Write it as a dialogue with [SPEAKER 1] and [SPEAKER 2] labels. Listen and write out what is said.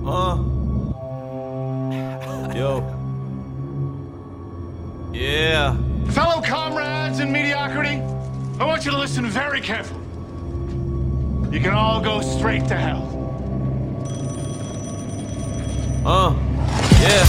[SPEAKER 1] Yo. Yeah.
[SPEAKER 2] Fellow comrades in mediocrity, I want you to listen very carefully. You can all go straight to hell.
[SPEAKER 1] Yeah.